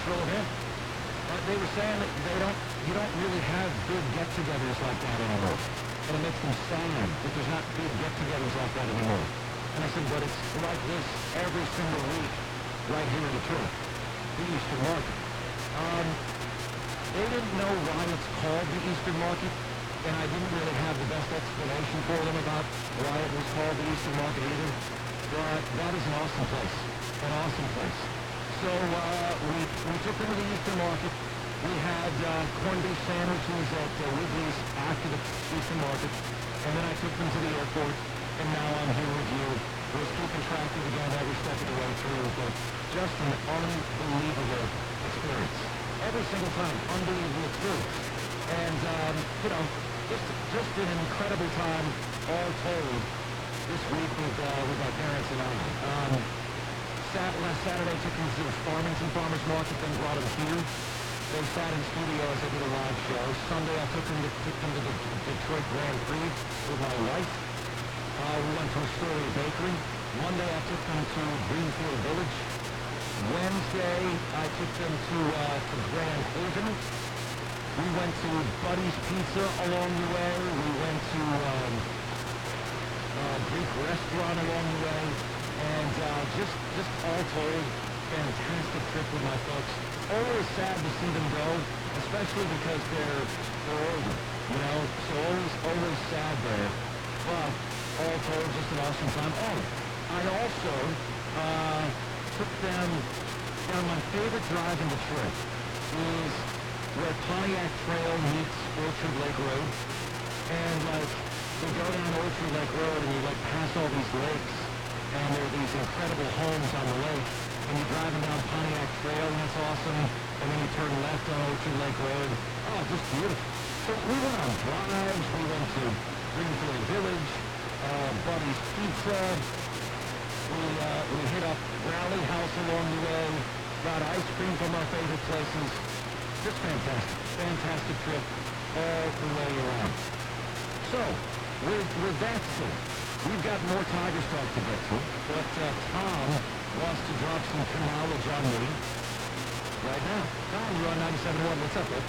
cultural event. They were saying that you don't really have big get-togethers like that anymore. And it makes them sad that there's not big get-togethers like that anymore. And I said, but it's like this every single week right here in Detroit, the Eastern Market. They didn't know why it's called the Eastern Market, and I didn't really have the best explanation for them about why it was called the Eastern Market either. But that is an awesome place. An awesome place. So we took them to the Eastern Market. We had corned beef sandwiches at Wiggly's after the Eastern Market. And then I took them to the airport. And now I'm here with you. Was keeping track of again every step of the way through. But just an unbelievable experience. Every single time. Unbelievable experience. And, just an incredible time all told this week with my parents and I. Last Saturday took them to the Farmington Farmers Market, then brought them here. They sat in studio as I did a live show. Sunday I took them to the Detroit Grand Prix with my wife. We went to Astoria Bakery. Monday I took them to Greenfield Village. Wednesday I took them to Grand Haven. We went to Buddy's Pizza along the way. We went to Greek restaurant along the way. And just all told, fantastic trip with my folks. Always sad to see them go, especially because they're older, you know. So always sad there. But all told, just an awesome time. Oh, I also took them down my favorite drive in Detroit is where Pontiac Trail meets Orchard Lake Road. And you go down Orchard Lake Road and you pass all these lakes. And there are these incredible homes on the lake. And you're driving down Pontiac Trail, and it's awesome. And then you turn left on Orchard Lake Road. Oh, just beautiful. So we went on drives. We went to Greenfield Village, Buddy's Pizza. We hit up Rally House along the way. Got ice cream from our favorite places. Just fantastic. Fantastic trip all the way around. So, with that said, we've got more Tigers talk to get to, but Tom wants to drop some knowledge on me right now. Tom, you're on 97.1. What's up, bud?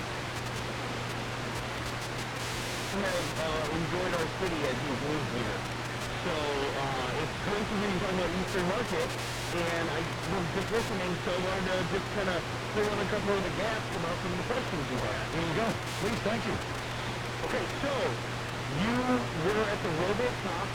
I have enjoyed our city as you've moved here. So it's great to hear you talking about Eastern Market, and I was just listening, so I wanted to just kind of fill in a couple of the gaps about some of the questions you had. Here you go. Please, thank you. Okay, so you were at the RoboCop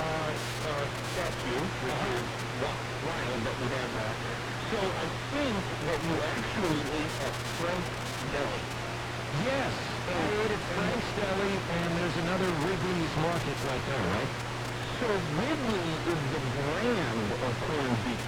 statue, which is wild that we have that. So I think that you actually ate at Frank's Deli. Yes, I ate at Frank's Deli, and there's another Wrigley's Market right there, right? So Wrigley is the brand of corned beef.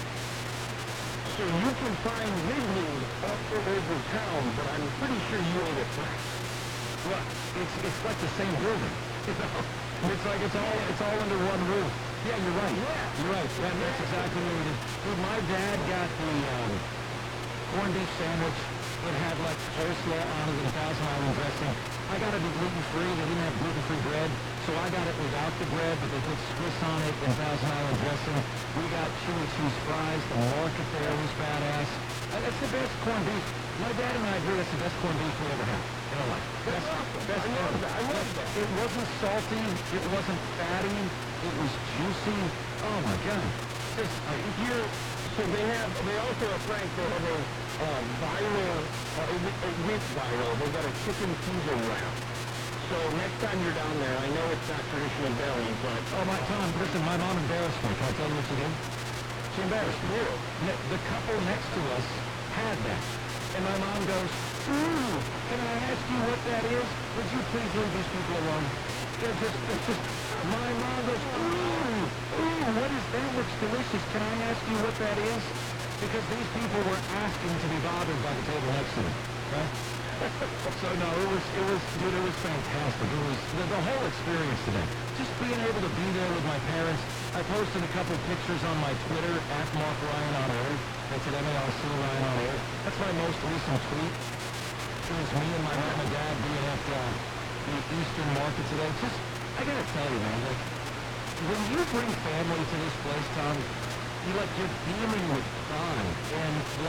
So you can find Wrigley all over town, but I'm pretty sure you ate at Frank's. Well, it's like the same building, you know? It's like it's all under one roof. Yeah, you're right. Yeah. You're right. That's exactly what we did. Dude, my dad got the corned beef sandwich. It had coleslaw on it and Thousand Island dressing. I got it gluten-free. They didn't have gluten-free bread, so I got it without the bread, but they put Swiss on it and Thousand Island dressing. We got chili cheese fries. The market there was badass. That's the best corned beef. My dad and I agree that's the best corned beef we ever had in our life. That's awesome. Best I love ever. that. I love that. It wasn't salty. It wasn't fatty. It was juicy. Oh my God. Just Here, so they also at Frank's, they have a viral, with viral, they've got a chicken Caesar wrap. So next time you're down there, I know it's not traditional deli, but... oh my Tom, listen, my mom embarrassed me. Can I tell you what she did? She embarrassed me. The couple next to us had that. And my mom goes, ooh, can I ask you what that is? Would you please leave these people alone? They're just, my mom goes, ooh, what is that? Looks delicious. Can I ask you what that is? Because these people were asking to be bothered by the table next to them, right? So no, it was fantastic. It was the whole experience today. Just being able to be there with my parents. I posted a couple pictures on my Twitter, @MarkRyanOnAir. That's at MARC Ryan on Air. That's my most recent tweet. It was me and my mom and dad being at the Eastern Market today. Just, I gotta tell you, man, when you bring family to this place, Tom, you're beaming with pride. And